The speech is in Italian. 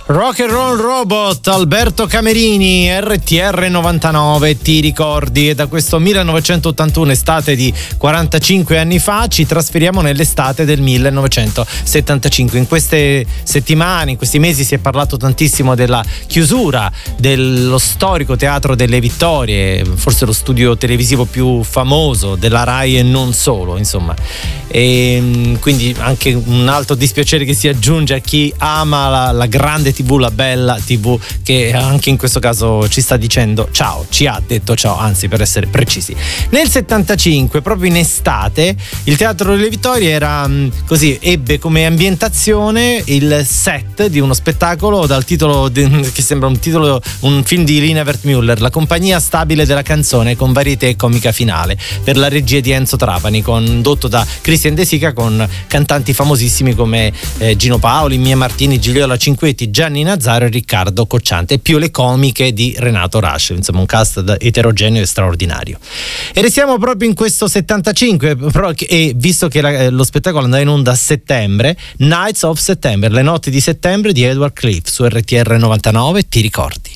Rock and Roll Robot, Alberto Camerini, RTR 99, ti ricordi? E da questo 1981, estate di 45 anni fa, ci trasferiamo nell'estate del 1975. In queste settimane, in questi mesi si è parlato tantissimo della chiusura dello storico Teatro delle Vittorie, forse lo studio televisivo più famoso della Rai e non solo, insomma. E quindi anche un altro dispiacere che si aggiunge a chi ama la grande TV, la bella TV, che anche in questo caso ci sta dicendo ciao, ci ha detto ciao, anzi, per essere precisi. Nel 75, proprio in estate, il Teatro delle Vittorie era così, ebbe come ambientazione il set di uno spettacolo dal titolo che sembra un film di Lina Wertmüller, La compagnia stabile della canzone, con varietà e comica finale, per la regia di Enzo Trapani, condotto da Christian De Sica, con cantanti famosissimi come Gino Paoli, Mia Martini, Gigliola Cinquetti, Gianni Nazzaro e Riccardo Cocciante, e più le comiche di Renato Rascio, insomma un cast eterogeneo e straordinario. E restiamo proprio in questo 75, e visto che lo spettacolo andava in onda a settembre, Nights of September, le notti di settembre di Edward Cliff, su RTR 99, ti ricordi?